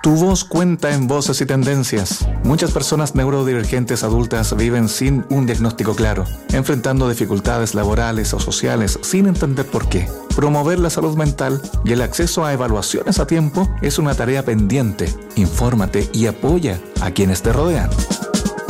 Tu voz cuenta en Voces y Tendencias. Muchas personas neurodivergentes adultas viven sin un diagnóstico claro, enfrentando dificultades laborales o sociales sin entender por qué. Promover la salud mental y el acceso a evaluaciones a tiempo es una tarea pendiente. Infórmate y apoya a quienes te rodean.